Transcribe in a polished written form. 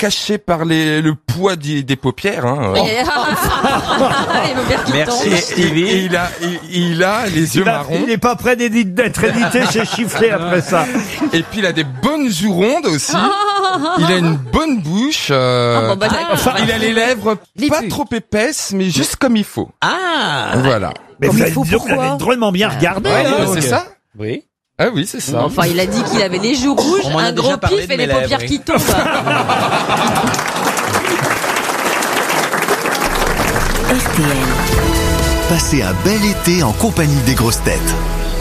caché par le poids des paupières. Hein. Merci Stevie. Et il a les yeux marrons. Il n'est pas prêt d'être édité chez Chiffré après ça. Et puis il a des bonnes joues rondes aussi. Il a une bonne bouche. Il a les lèvres pas trop épaisses, mais juste comme il faut. Voilà. Mais Comme vous il faut, avez pourquoi drôlement bien regardé. C'est ça. Oui. Ah oui, c'est ça. Enfin, il a dit qu'il avait les joues rouges, On m'en a un déjà gros parlé pif de et les mes paupières lèvres, qui tombent. RTL. Passez un bel été en compagnie des grosses têtes.